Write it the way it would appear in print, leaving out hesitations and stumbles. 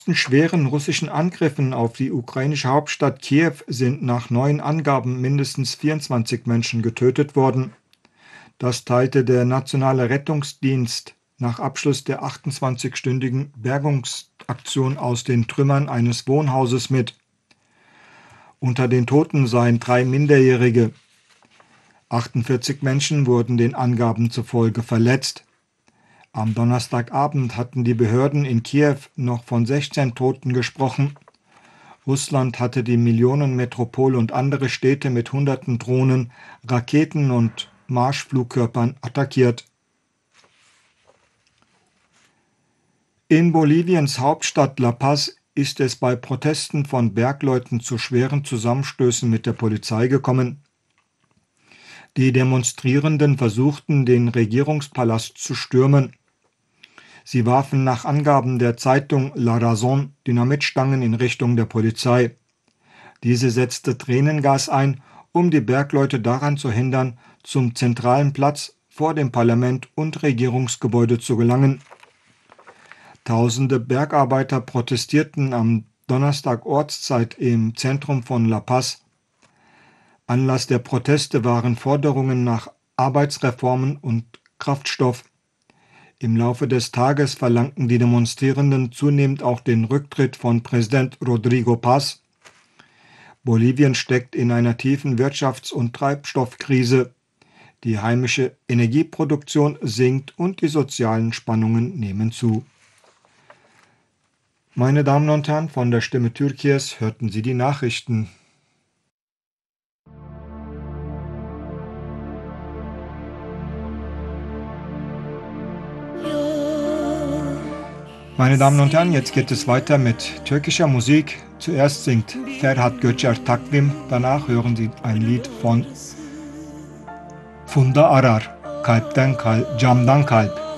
Schweren russischen Angriffen auf die ukrainische Hauptstadt Kiew sind nach neuen Angaben mindestens 24 Menschen getötet worden. Das teilte der Nationale Rettungsdienst nach Abschluss der 28-stündigen Bergungsaktion aus den Trümmern eines Wohnhauses mit. Unter den Toten seien 3 Minderjährige. 48 Menschen wurden den Angaben zufolge verletzt. Am Donnerstagabend hatten die Behörden in Kiew noch von 16 Toten gesprochen. Russland hatte die Millionenmetropole und andere Städte mit hunderten Drohnen, Raketen und Marschflugkörpern attackiert. In Boliviens Hauptstadt La Paz ist es bei Protesten von Bergleuten zu schweren Zusammenstößen mit der Polizei gekommen. Die Demonstrierenden versuchten, den Regierungspalast zu stürmen. Sie warfen nach Angaben der Zeitung La Razón Dynamitstangen in Richtung der Polizei. Diese setzte Tränengas ein, um die Bergleute daran zu hindern, zum zentralen Platz vor dem Parlament und Regierungsgebäude zu gelangen. Tausende Bergarbeiter protestierten am Donnerstag Ortszeit im Zentrum von La Paz. Anlass der Proteste waren Forderungen nach Arbeitsreformen und Kraftstoff. Im Laufe des Tages verlangten die Demonstrierenden zunehmend auch den Rücktritt von Präsident Rodrigo Paz. Bolivien steckt in einer tiefen Wirtschafts- und Treibstoffkrise. Die heimische Energieproduktion sinkt und die sozialen Spannungen nehmen zu. Meine Damen und Herren, von der Stimme Türkiens hörten Sie die Nachrichten. Meine Damen und Herren, jetzt geht es weiter mit türkischer Musik. Zuerst singt Ferhat Göçer Takvim, danach hören Sie ein Lied von Funda Arar, Camdan Kalp.